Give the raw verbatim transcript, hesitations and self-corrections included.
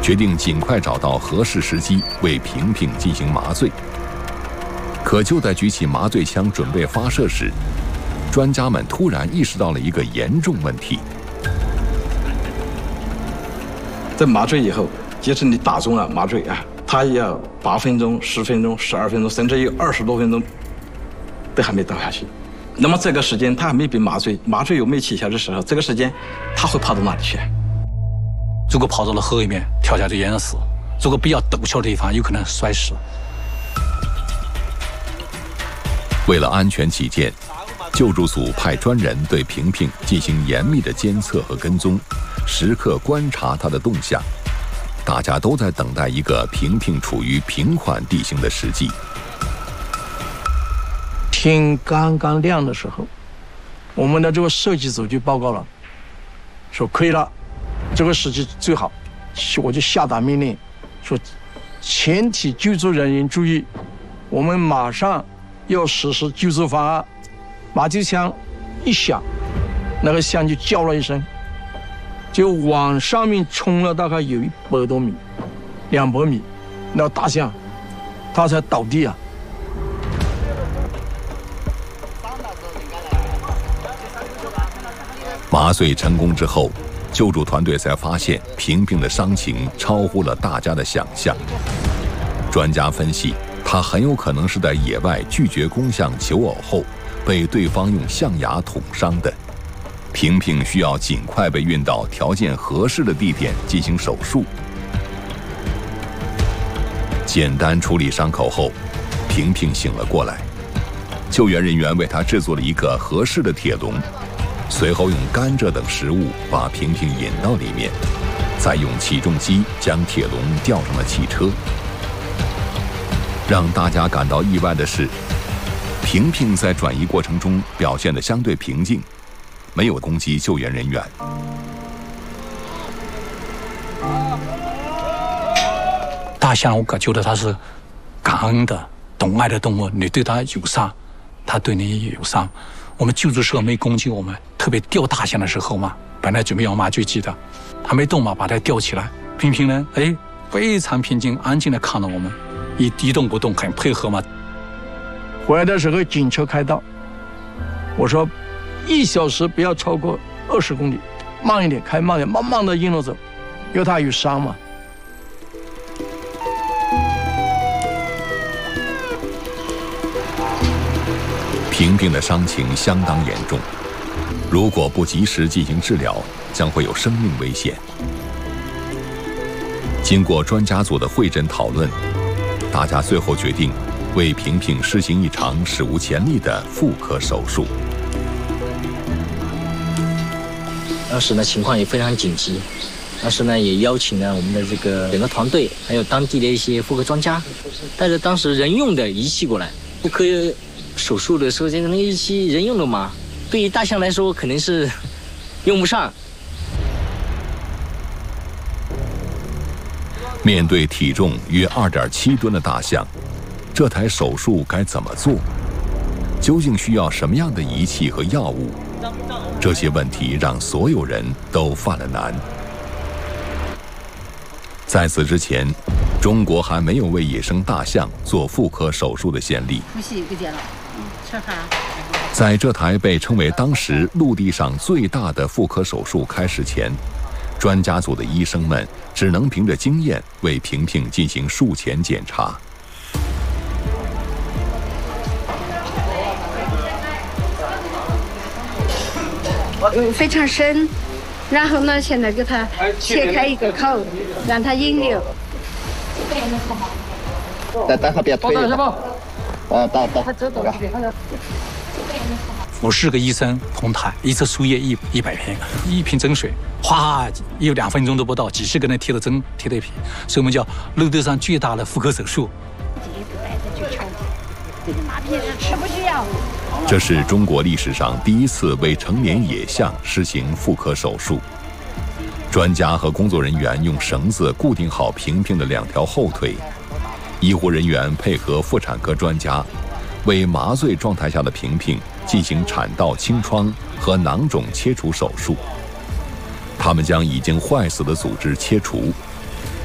决定尽快找到合适时机为萍萍进行麻醉。可就在举起麻醉枪准备发射时，专家们突然意识到了一个严重问题。 在麻醉以后，即使你打中了麻醉啊，它也要八分钟、十分钟、十二分钟，甚至有二十多分钟都还没倒下去。那么这个时间它还没被麻醉，麻醉又没起效的时候，这个时间它会跑到哪里去？ 如果跑到了河里面，跳下去淹死；如果比较陡峭的地方，有可能摔死。 为了安全起见，救助组派专人对萍萍进行严密的监测和跟踪，时刻观察她的动向。大家都在等待一个萍萍处于平缓地形的时机。 天刚刚亮的时候，我们的这个设计组就报告了，说可以了，这个时机最好。我就下达命令，说全体救助人员注意，我们马上要实施救助方案。麻醉枪一响，那个枪就叫了一声，就往上面冲了大概有一百多米，两百米，那大象它才倒地啊。 麻醉成功之后，救助团队才发现萍萍的伤情超乎了大家的想象。专家分析，她很有可能是在野外拒绝攻向求偶后，被对方用象牙捅伤的。萍萍需要尽快被运到条件合适的地点进行手术。简单处理伤口后，萍萍醒了过来。救援人员为她制作了一个合适的铁笼，随后用甘蔗等食物把萍萍引到里面，再用起重机将铁笼吊上了汽车。让大家感到意外的是，萍萍在转移过程中表现得相对平静，没有攻击救援人员。 大象，我感觉得它是感恩的、懂爱的动物，你对它友善，它对你也友善。我们救助社没攻击我们，特别吊大象的时候嘛，本来准备要麻醉剂的，还没动嘛，把它吊起来。萍萍呢，哎，非常平静、安静地看着我们，一一动不动，很配合嘛。 回来的时候，警车开道，我说一小时不要超过二十公里，慢一点，开慢点，慢慢的一路走，因为它有伤嘛。 萍萍的伤情相当严重，如果不及时进行治疗，将会有生命危险。经过专家组的会诊讨论，大家最后决定为萍萍施行一场史无前例的妇科手术。 当时呢情况也非常紧急，当时呢也邀请了我们的这个整个团队，还有当地的一些妇科专家，带着当时人用的仪器过来。妇科手术的时候，这个仪器人用的嘛，对于大象来说可能是用不上。 面对体重约二点七吨的大象，这台手术该怎么做？究竟需要什么样的仪器和药物？这些问题让所有人都犯了难。在此之前，中国还没有为野生大象做妇科手术的先例。在这台被称为当时陆地上最大的妇科手术开始前，专家组的医生们只能凭着经验为萍萍进行术前检查。 嗯，非常深，然后呢，现在给它切开一个口，让它引流。 等等，别推。啊，到到。 五十个医生同台，一次输液一一百瓶，一瓶针水，哗，有两分钟都不到，几十个人贴了针，贴对皮，所以我们叫陆地上最大的妇科手术。 这是中国历史上第一次为成年野象实行妇科手术。专家和工作人员用绳子固定好萍萍的两条后腿，医护人员配合妇产科专家，为麻醉状态下的萍萍进行产道清创和囊肿切除手术。他们将已经坏死的组织切除，